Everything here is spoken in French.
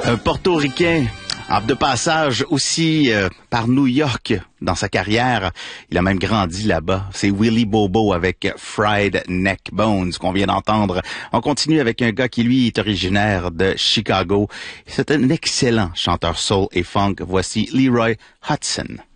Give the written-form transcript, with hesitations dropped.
Un Portoricain de passage aussi par New York dans sa carrière. Il a même grandi là-bas. C'est Willie Bobo avec Fried Neck Bones qu'on vient d'entendre. On continue avec un gars qui, lui, est originaire de Chicago. C'est un excellent chanteur soul et funk. Voici Leroy Hudson.